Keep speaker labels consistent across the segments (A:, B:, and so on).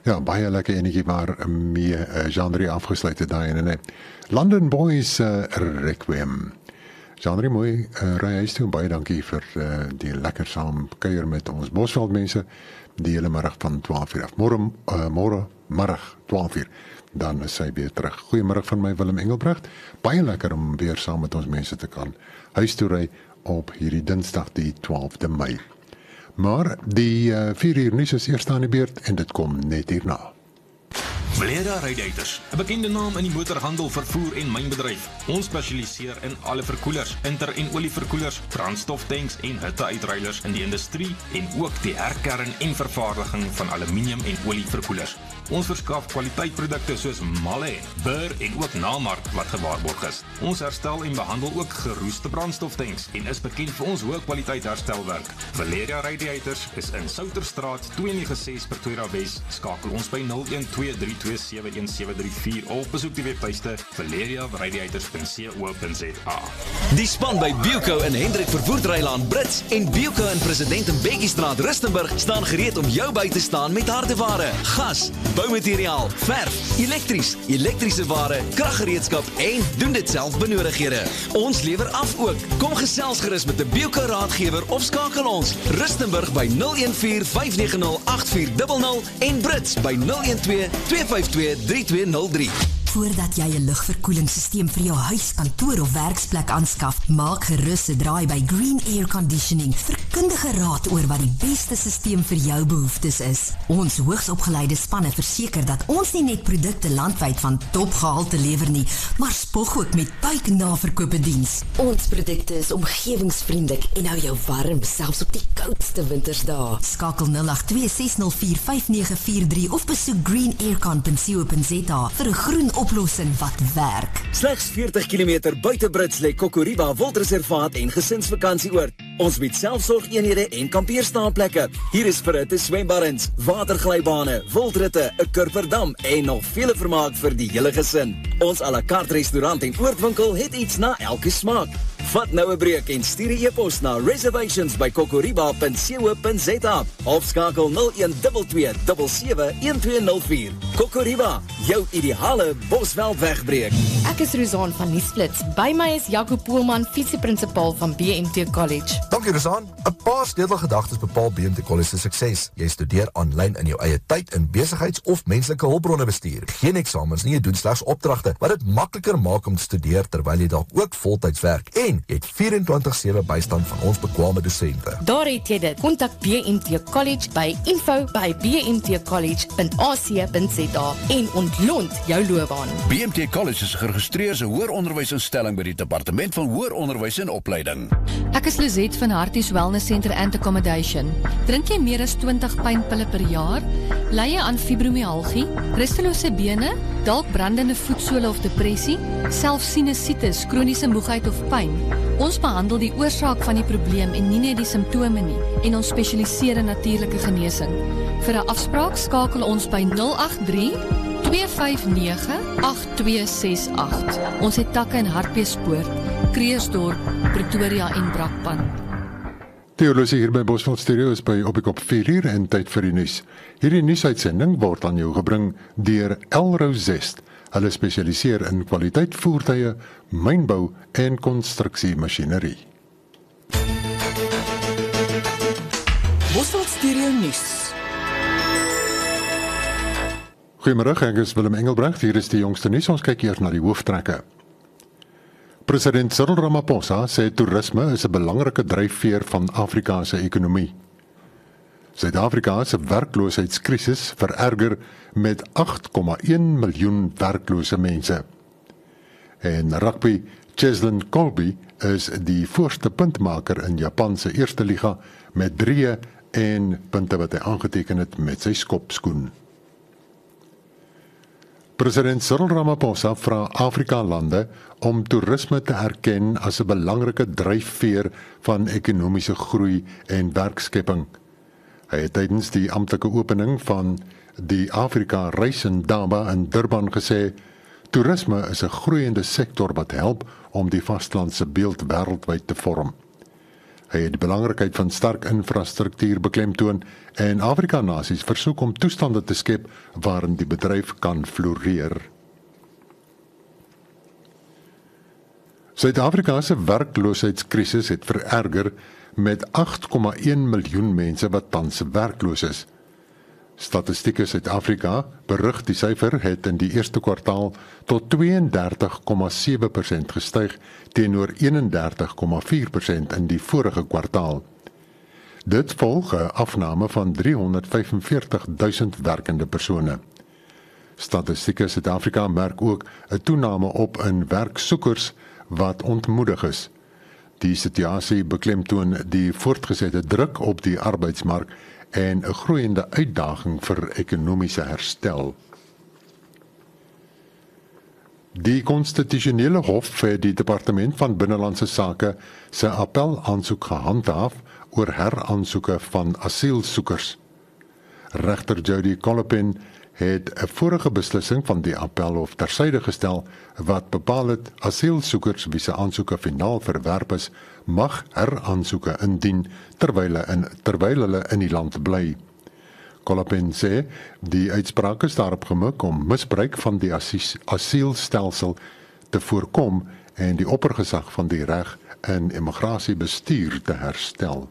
A: Ja, baie lekker enetjie waar mee genre afgesluit het daai en net. London Boys Requiem. Genre mooi, ry huis toe, baie dankie vir die lekker saam kuier met ons Bosveld mense die hele middag van 12:00 af. Môre middag 12:00. Dan is sy weer terug. Goeiemiddag van my Willem Engelbrecht. Baie lekker om weer saam met ons mense te kan huis toe ry op hierdie Dinsdag die 12de Mei. Maar die 4 uur nuus is eers aan die beurt en dit kom net hierna.
B: Valera Radiators, 'n bekende naam in die motorhandel, vervoer en mynbedryf. Ons spesialiseer in alle verkoelers, inter- en olieverkoelers, brandstoftanks en hitteuitruilers in die industrie en ook die herkern en vervaardiging van aluminium en olieverkoelers. Ons verskaf kwaliteitprodukte soos Malle, Burr en ook Namark wat gewaarborg is. Ons herstel en behandel ook geroeste brandstoftanks en is bekend vir ons hoë kwaliteit herstelwerk. Valeria Radiators is in Souterstraat 296 Pretoria Wes. Skakel ons by 0123271734 of besoek die webtuiste valeriaradiators.co.za.
C: Die span by Bilco in Hendrik Vervoerdrylaan Brits en Bilco in President Mbeki-straat Rustenburg staan gereed om jou by te staan met hardeware, gas, boumateriaal, verf, elektrische ware, kraggereedskap en doen dit self benodighede. Ons lewer af ook. Kom gesels gerus met 'n Bilco raadgewer of skakel ons Rustenburg by 014-590-8400 en Brits by 012-252-3203.
D: Voordat jy 'n lugverkoelingssysteem vir jou huis, kantoor of werksplek aanskaf, maak gerus 'n draai by Green Air Conditioning vir kundige raad oor wat die beste systeem vir jou behoeftes is. Ons hoogsopgeleide spanne verseker dat ons nie net produkte landwyd van topgehalte lewer nie, maar spog ook met buiknaverkope diens. Ons produkte is omgewingsvriendelik en hou jou warm, selfs op die koudste wintersdae. Skakel 082-604-5943 of besoek greenaircon.co.za vir 'n groen oplossing wat werk.
C: Slegs 40 km buite Brits lê Kokoriba Wildreservaat en gesinsvakantieoord. Ons bied selfsorgeenhede en kampeerstaanplekke. Hier is verhitte swembaddens, waterglybane, wildritte, 'n kurperdam en nog vele vermaak vir die hele gesin. Ons à la carte restaurant en oordwinkel het iets na elke smaak. Vat nou 'n breek en stuur 'n e-pos na reservations@kokoriba.co.za of skakel 0122771204. Kokoriba, jou ideale Bosveld wegbreek.
E: Ek is Rosan van Nuusflits. By my is Jaco Poelman, visieprinsipal van BMT College.
F: Dankie Rosan. 'n Paar sleutelgedagtes bepaal BMT College se sukses. Jy studeer aanlyn in jou eie tyd in besigheids- of menslike hulpbronne bestuur. Geen eksamens nie, jy doen slegs opdragte, wat dit makliker maak om te studeer terwyl jy dalk ook voltyds werk. En jy het 24/7 bystand van ons bekwame dosente.
E: Daar het jy dit. Kontak BMT College by info@bmtcollege.ac.za en ontlont jou loopbaan.
G: BMT College is geregistreerde hoëronderwysinstelling by die Departement van Hoër Onderwys en Opleiding.
H: Ek is Lizet van Harties Wellness Center and Accommodation. Drink jy meer as 20 pynpille per jaar? Ly jy aan fibromyalgie, rustelose bene, dalk brandende voetsole of depressie, selfs sinusitis, kroniese moegheid of pyn? Ons behandel die oorsaak van die probleem en nie net die simptome nie, en ons spesialiseer in natuurlike genesing. Vir 'n afspraak skakel ons by 083-259-8268. Ons het takke in Hartbeespoort, Kreersdorp, Pretoria en Brakpan.
A: Theologie hier by Bosveld Stereo is by op die kop 4 uur en tyd vir die nuus. Hierdie nuusuitsending word aan jou gebring deur Elrosest. Hulle spesialiseer in kwaliteit voertuie, mynbou en konstruksiemasjinerie.
I: Bosveld Stereo nuus.
A: Goeiemôre, ek is Willem Engelbrecht. Hier is die jongste nuus. Ons kyk eers na die hooftrekke. President Cyril Ramaphosa sê toerisme is 'n belangrike dryfveer van Afrika se ekonomie. Suid-Afrika se werkloosheidskrisis vererger met 8,1 miljoen werklose mense. En rugby, Cheslin Kolbe is die voorste puntmaker in Japan se eerste liga met 3 en punte wat hy aangeteken het met sy skopskoen. President Cyril Ramaphosa vra Afrika-lande om toerisme te erken as 'n belangrike dryfveer van ekonomiese groei en werkskepping. Hy het tydens die amptelike opening van die Afrika Reis in Daba in Durban gesê, toerisme is 'n groeiende sektor wat help om die vastelandse beeld wêreldwyd te vorm. Hy het die belangrikheid van sterk infrastruktuur beklemtoon en Afrika-nasies versoek om toestande te skep waarin die bedryf kan floreer. Suid-Afrika se werkloosheidskrisis het vererger met 8,1 miljoen mense wat tans werkloos is. Statistieke Suid-Afrika berig die syfer het in die eerste kwartaal tot 32,7% gestyg teenoor 31,4% in die vorige kwartaal. Dit volg 'n afname van 345.000 werkende persone. Statistieke Suid-Afrika merk ook 'n toename op in werksoekers wat ontmoedig is. Die situasie beklemtoon die voortgesette druk op die arbeidsmark en 'n groeiende uitdaging vir ekonomiese herstel. Die konstitusionele hof het die Departement van Binnelandse Sake se appelaansoek gehandhaaf oor heraansoeke van asielsoekers. Regter Jody Colopin het 'n vorige beslissing van die appelhof tersyde gestel wat bepaal het asielsoekers wie se aansoeke finaal verwerp is, mag heraansoeke indien terwyl hulle in die land bly. Colopin sê die uitspraak is daarop gemik om misbruik van die asielstelsel te voorkom en die oppergesag van die reg in immigrasiebestuur te herstel.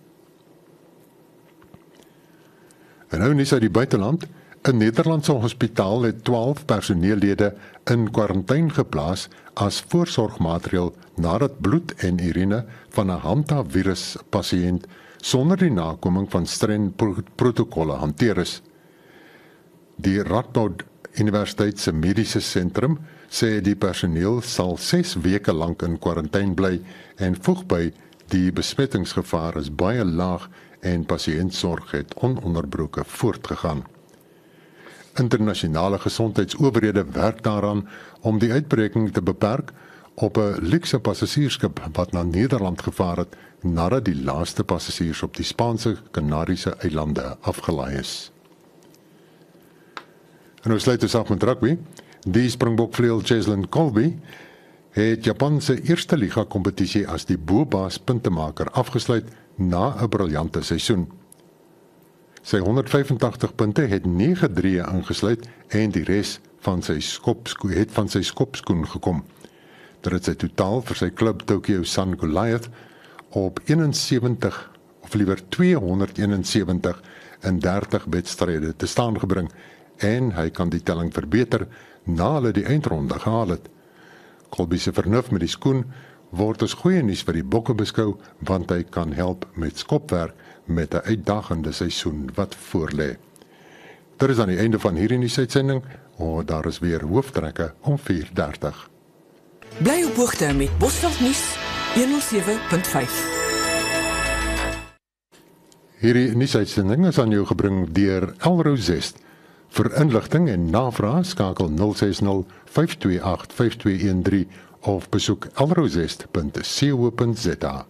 A: En nou nuus uit die buiteland. 'n Nederlandse hospitaal het 12 personeellede in kwarantyne geplaas as voorsorgmaatreël nadat bloed en urine van 'n hantavirus pasiënt sonder die nakoming van streng protokolle hanteer is. Die Radboud Universiteit se mediese sentrum sê die personeel sal 6 weke lank in kwarantyne bly en voeg by die besmettingsgevaar is baie laag en pasiëntsorg het ononderbroke voortgegaan. Internasionale gesondheidsowerhede werk daaraan om die uitbreking te beperk op 'n luukse passasiersskip wat na Nederland gevaar het nadat die laaste passasiers op die Spaanse Kanariese eilande afgelaai is. En nou sluit ons af met rugby. Die Springbok-vleuel Cheslin Kolbe het Japan se eerste liga kompetisie as die bo-baas puntemaker afgesluit na 'n briljante seisoen. Sy 185 punte het 9 drieë ingesluit en die res van sy skopskoen gekom. Dit het sy totaal vir sy klub Tokyo Sun Goliath op 271 in 30 wedstryde te staan gebring en hy kan die telling verbeter na hulle die eindronde gehaal het. Kolbe se vernuf met die skoen word as goeie nuus vir die bokke beskou want hy kan help met skopwerk met 'n uitdagende seisoen wat voorlê. Dit is aan die einde van hierdie nuusuitsending. Daar is weer hooftrekke om 4:30.
I: Bly op hoogte met Bosveld nuus 107.5.
A: Hierdie nuusuitsending is aan jou gebring deur Elrozest. Vir inligting en navraag skakel 060 528 5213 of besoek elrozest.co.za.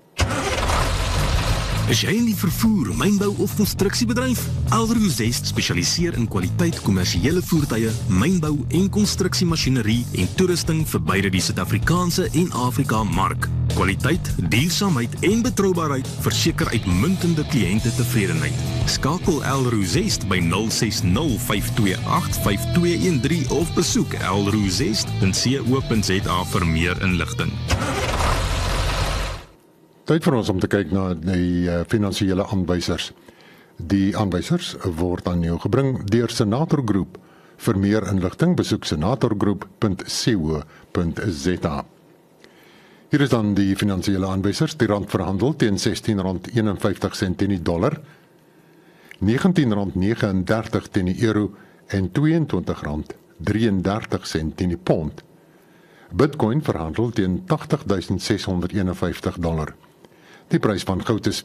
B: Is jy in die vervoer, mynbou of konstruksiebedryf? Elrozest spesialiseer in kwaliteit kommersiële voertuie, mynbou en konstruksiemasjinerie en toerusting vir beide die Suid-Afrikaanse en Afrika mark. Kwaliteit, duursaamheid en betroubaarheid verseker uitmuntende kliëntetevredenheid. Skakel Elrozest by 060 528 5213 of besoek elrozest.co.za vir meer inligting.
A: Tyd vir ons om te kyk na die finansiële aanwysers. Die aanwysers word aan jou gebring deur Senator Groep. Vir meer inligting besoek senatorgroep.co.za. Hier is dan die finansiële aanwysers. Die rand verhandel teen R16.51 teen die dollar, R19.39 teen die euro en R22.33 teen die pond. Bitcoin verhandel teen $80,651. Die prys van goud is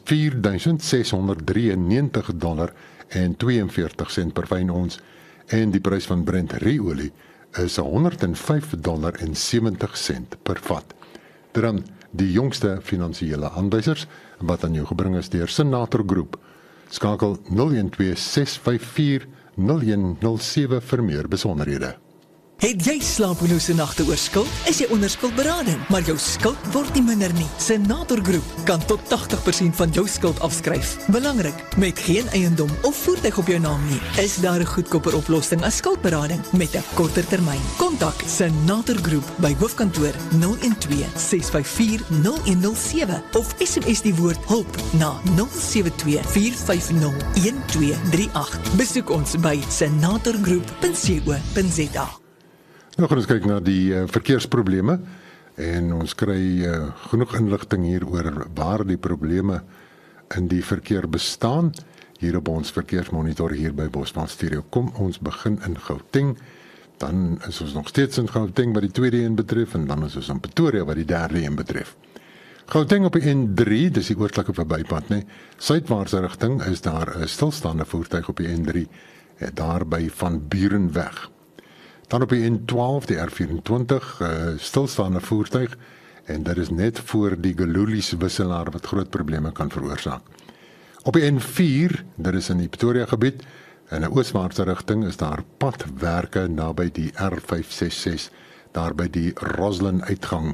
A: $4,693 en 42 sent per fyn ons en die prys van Brent ruolie is $105 en 70 sent per vat. Dan die jongste finansiële aanwysers wat aan jou gebring is deur Senator Groep. Skakel 012 654 0107 vir meer besonderhede.
J: Het jy slapelose nagte oor skuld? Is jy onder skuldberading, maar jou skuld word nie minder nie? Senator Groep kan tot 80% van jou skuld afskryf. Belangrik, met geen eiendom of voertuig op jou naam nie, is daar 'n goedkoper oplossing as skuldberading met 'n korter termyn. Kontak Senator Groep by hoofkantoor 012-654-0107 of SMS die woord hulp na 072-450-1238. Besoek ons by senatorgroep.co.za.
A: Nou gaan ons kyk na die verkeersprobleme en ons kry genoeg inligting hier oor waar die probleme in die verkeer bestaan hier op ons verkeersmonitor hier by Bosman Stereo. Kom ons begin in Gauteng, dan is ons nog steeds in Gauteng wat die tweede een betref en dan is ons in Pretoria wat die derde een betref. Gauteng op die N3, dis die oostelike verbypad, nee. Suidwaartse rigting is daar 'n stilstaande voertuig op die N3 daar by Van Burenweg. Dan op die N12, die R24, stilstaande voertuig en dit is net voor die Galulies wisselaar wat groot probleme kan veroorsaak. Op die N4, dit is in die Pretoria gebied, in 'n ooswaartse rigting is daar padwerke naby die R566, daar by die Roslyn uitgang.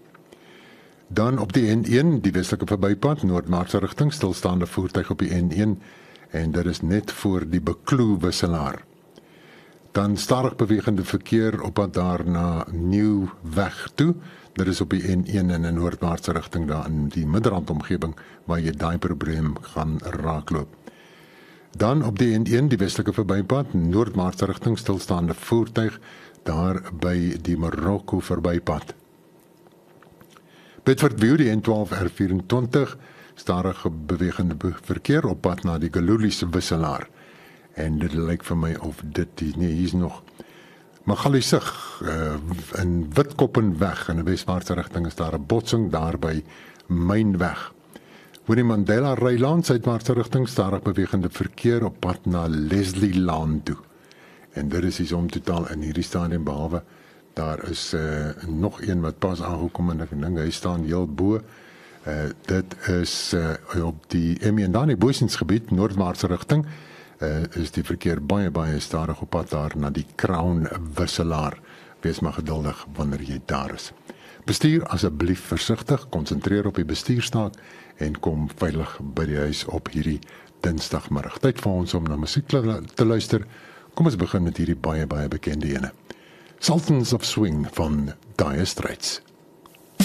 A: Dan op die N1, die westelike verbypad, noordwaartse rigting, stilstaande voertuig op die N1 en dit is net voor die Bekloo wisselaar. Dan stadig bewegende verkeer op pad daar na Nieuwweg toe. Dit is op die N1 in 'n noordwaartse rigting daar in die Midrand omgewing waar jy daai probleem gaan raakloop. Dan op die N1 die westelike verbypad, noordwaartse rigting stilstaande voertuig daar by die Marokko verbypad. Bedford View die N12 R24 stadig bewegende verkeer op pad na die Galulies wisselaar. En dit lyk vir my of dit nee, hier's nog Magaliesig in Witkoppenweg in 'n weswaartse rigting is daar 'n botsing daar by Mynweg. Winnie Mandela Rylaan suidwaartse rigting stadig bewegende verkeer op pad na Leslie Laan toe. En dit is iets om totaal in hierdie stadium behalwe daar is nog een wat pas aangekom en ek dink hy staan heel bo. Dit is op die Emiendani Boosinsgebied noordwaartse rigting. Is die verkeer baie stadig op pad daar na die Crown wisselaar. Wees maar geduldig wanneer jy daar is. Bestuur asseblief versigtig, konsentreer op die bestuurstaak en kom veilig by die huis op hierdie Dinsdagmiddag. Tyd vir ons om na musiek te luister. Kom ons begin met hierdie baie bekende ene. Sultans of Swing van Dire Straits.